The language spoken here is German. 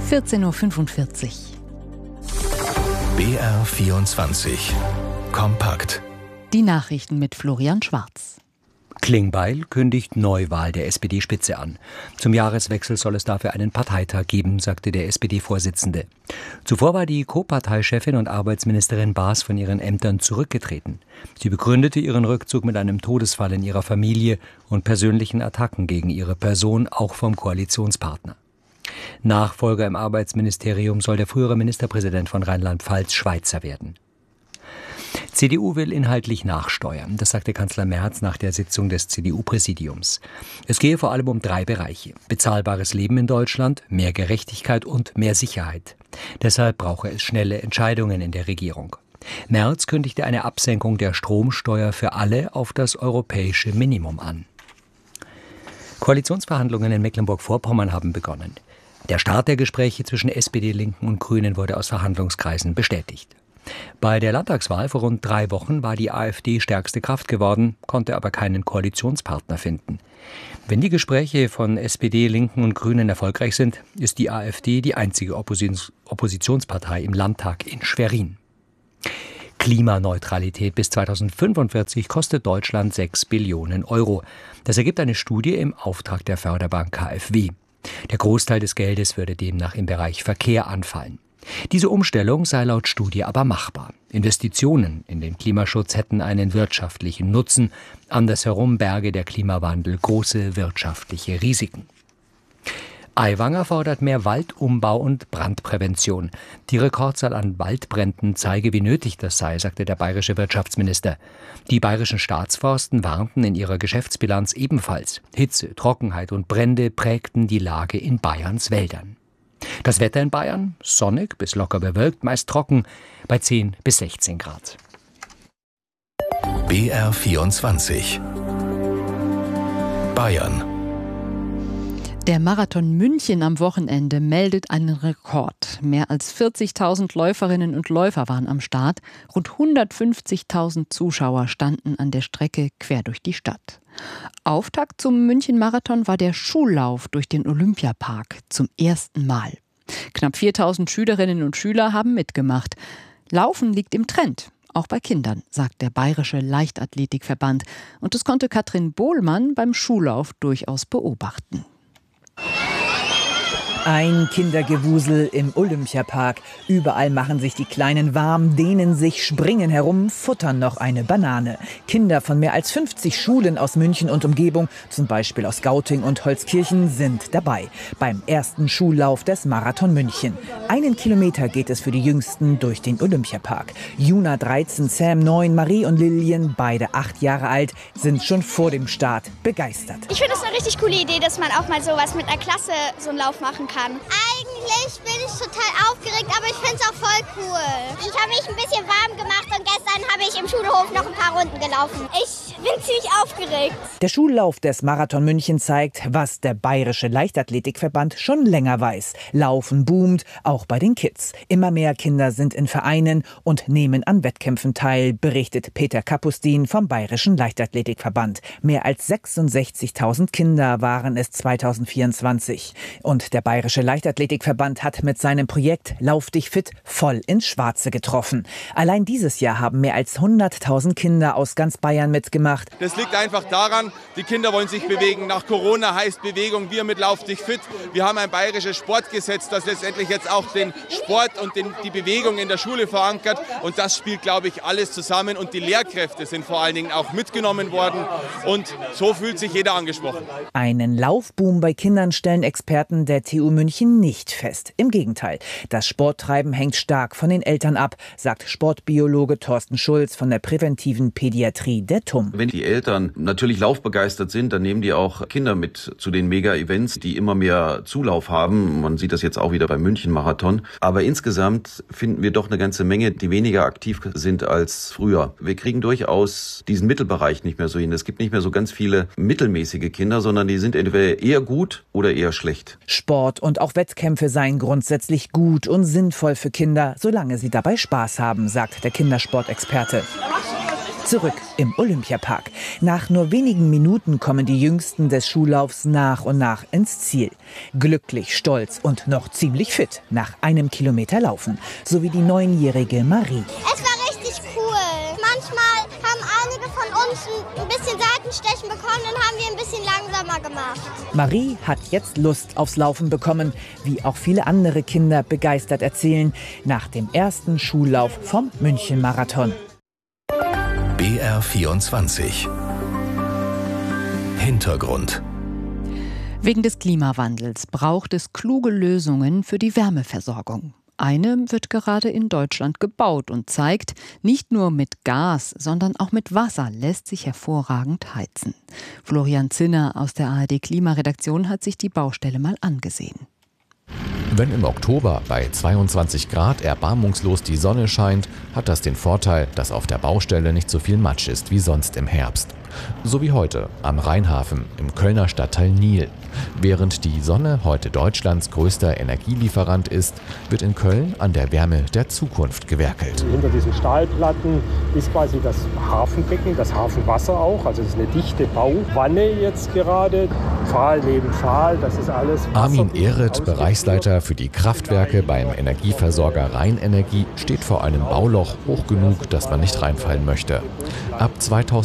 14:45 Uhr. BR24 Kompakt. Die Nachrichten mit Florian Schwarz. Klingbeil kündigt Neuwahl der SPD-Spitze an. Zum Jahreswechsel soll es dafür einen Parteitag geben, sagte der SPD-Vorsitzende. Zuvor war die Co-Parteichefin und Arbeitsministerin Baas von ihren Ämtern zurückgetreten. Sie begründete ihren Rückzug mit einem Todesfall in ihrer Familie und persönlichen Attacken gegen ihre Person, auch vom Koalitionspartner. Nachfolger im Arbeitsministerium soll der frühere Ministerpräsident von Rheinland-Pfalz Schweizer werden. CDU will inhaltlich nachsteuern, das sagte Kanzler Merz nach der Sitzung des CDU-Präsidiums. Es gehe vor allem um 3 Bereiche: bezahlbares Leben in Deutschland, mehr Gerechtigkeit und mehr Sicherheit. Deshalb brauche es schnelle Entscheidungen in der Regierung. Merz kündigte eine Absenkung der Stromsteuer für alle auf das europäische Minimum an. Koalitionsverhandlungen in Mecklenburg-Vorpommern haben begonnen. Der Start der Gespräche zwischen SPD, Linken und Grünen wurde aus Verhandlungskreisen bestätigt. Bei der Landtagswahl vor rund 3 Wochen war die AfD stärkste Kraft geworden, konnte aber keinen Koalitionspartner finden. Wenn die Gespräche von SPD, Linken und Grünen erfolgreich sind, ist die AfD die einzige Oppositionspartei im Landtag in Schwerin. Klimaneutralität bis 2045 kostet Deutschland 6 Billionen Euro. Das ergibt eine Studie im Auftrag der Förderbank KfW. Der Großteil des Geldes würde demnach im Bereich Verkehr anfallen. Diese Umstellung sei laut Studie aber machbar. Investitionen in den Klimaschutz hätten einen wirtschaftlichen Nutzen. Andersherum berge der Klimawandel große wirtschaftliche Risiken. Aiwanger fordert mehr Waldumbau und Brandprävention. Die Rekordzahl an Waldbränden zeige, wie nötig das sei, sagte der bayerische Wirtschaftsminister. Die bayerischen Staatsforsten warnten in ihrer Geschäftsbilanz ebenfalls. Hitze, Trockenheit und Brände prägten die Lage in Bayerns Wäldern. Das Wetter in Bayern: sonnig bis locker bewölkt, meist trocken, bei 10 bis 16 Grad. BR24 Bayern. Der Marathon München am Wochenende meldet einen Rekord. Mehr als 40.000 Läuferinnen und Läufer waren am Start. Rund 150.000 Zuschauer standen an der Strecke quer durch die Stadt. Auftakt zum München-Marathon war der Schullauf durch den Olympiapark zum ersten Mal. Knapp 4.000 Schülerinnen und Schüler haben mitgemacht. Laufen liegt im Trend, auch bei Kindern, sagt der Bayerische Leichtathletikverband. Und das konnte Katrin Bohlmann beim Schullauf durchaus beobachten. Ein Kindergewusel im Olympiapark. Überall machen sich die Kleinen warm, dehnen sich, springen herum, futtern noch eine Banane. Kinder von mehr als 50 Schulen aus München und Umgebung, zum Beispiel aus Gauting und Holzkirchen, sind dabei. Beim ersten Schullauf des Marathon München. 1 Kilometer geht es für die Jüngsten durch den Olympiapark. Juna 13, Sam 9, Marie und Lilien, beide 8 Jahre alt, sind schon vor dem Start begeistert. Ich finde es eine richtig coole Idee, dass man auch mal sowas mit einer Klasse, so einen Lauf machen kann. Eigentlich bin ich total aufgeregt, aber ich finde es auch voll cool. Ich habe mich ein bisschen warm gemacht und gestern habe ich im Schulhof noch ein paar Runden gelaufen. Ich bin ziemlich aufgeregt. Der Schullauf des Marathon München zeigt, was der Bayerische Leichtathletikverband schon länger weiß. Laufen boomt, auch bei den Kids. Immer mehr Kinder sind in Vereinen und nehmen an Wettkämpfen teil, berichtet Peter Kapustin vom Bayerischen Leichtathletikverband. Mehr als 66.000 Kinder waren es 2024. Und der Bayerische Leichtathletikverband hat mit seinem Projekt Lauf dich fit voll ins Schwarze getroffen. Allein dieses Jahr haben mehr als 100.000 Kinder aus ganz Bayern mitgemacht. Das liegt einfach daran, die Kinder wollen sich bewegen. Nach Corona heißt Bewegung, wir mit Lauf dich fit. Wir haben ein bayerisches Sportgesetz, das letztendlich jetzt auch den Sport und die Bewegung in der Schule verankert. Und das spielt, glaube ich, alles zusammen. Und die Lehrkräfte sind vor allen Dingen auch mitgenommen worden. Und so fühlt sich jeder angesprochen. Einen Laufboom bei Kindern stellen Experten der TU München nicht fest. Im Gegenteil, das Sporttreiben hängt stark von den Eltern ab, sagt Sportbiologe Thorsten Schulz von der präventiven Pädiatrie der TUM. Wenn die Eltern natürlich laufbegeistert sind, dann nehmen die auch Kinder mit zu den Mega-Events, die immer mehr Zulauf haben. Man sieht das jetzt auch wieder beim München-Marathon. Aber insgesamt finden wir doch eine ganze Menge, die weniger aktiv sind als früher. Wir kriegen durchaus diesen Mittelbereich nicht mehr so hin. Es gibt nicht mehr so ganz viele mittelmäßige Kinder, sondern die sind entweder eher gut oder eher schlecht. Sport und auch Wettkämpfe seien grundsätzlich gut und sinnvoll für Kinder, solange sie dabei Spaß haben, sagt der Kindersportexperte. Zurück im Olympiapark. Nach nur wenigen Minuten kommen die Jüngsten des Schullaufs nach und nach ins Ziel. Glücklich, stolz und noch ziemlich fit nach 1 Kilometer Laufen. So wie die 9-jährige Marie. Es war richtig cool. Manchmal haben einige von uns ein bisschen Seitenstechen bekommen, dann haben wir ein bisschen langsamer gemacht. Marie hat jetzt Lust aufs Laufen bekommen, wie auch viele andere Kinder begeistert erzählen, nach dem ersten Schullauf vom München-Marathon. BR24 Hintergrund. Wegen des Klimawandels braucht es kluge Lösungen für die Wärmeversorgung. Eine wird gerade in Deutschland gebaut und zeigt, nicht nur mit Gas, sondern auch mit Wasser lässt sich hervorragend heizen. Florian Zinner aus der ARD-Klimaredaktion hat sich die Baustelle mal angesehen. Wenn im Oktober bei 22 Grad erbarmungslos die Sonne scheint, hat das den Vorteil, dass auf der Baustelle nicht so viel Matsch ist wie sonst im Herbst. So wie heute am Rheinhafen im Kölner Stadtteil Nil. Während die Sonne heute Deutschlands größter Energielieferant ist, wird in Köln an der Wärme der Zukunft gewerkelt. Hinter diesen Stahlplatten ist quasi das Hafenbecken, das Hafenwasser auch. Also das ist eine dichte Bauwanne jetzt gerade. Pfahl neben Pfahl, das ist alles Wasser. Armin Ehret, Bereichsleiter für die Kraftwerke beim Energieversorger Rheinenergie, steht vor einem Bauloch hoch genug, dass man nicht reinfallen möchte. Ab 2030